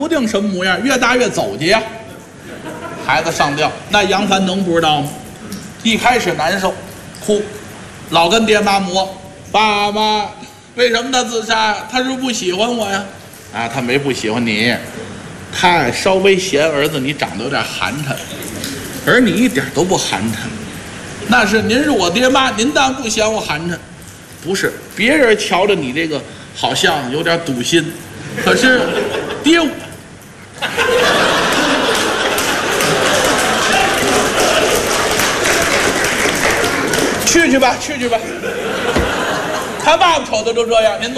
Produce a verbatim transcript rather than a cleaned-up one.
不定什么模样，越大越走去呀。孩子上吊，那杨凡能不知道吗？一开始难受，哭，老跟爹妈磨，爸妈，为什么他自杀？他是不是不喜欢我呀？啊，他没不喜欢你，他稍微嫌儿子你长得有点寒碜，而你一点都不寒碜。那是您是我爹妈，您当然不嫌我寒碜，不是别人瞧着你这个好像有点堵心，可是爹。去去吧，去去吧，看爸爸瞅的都这样，您坐。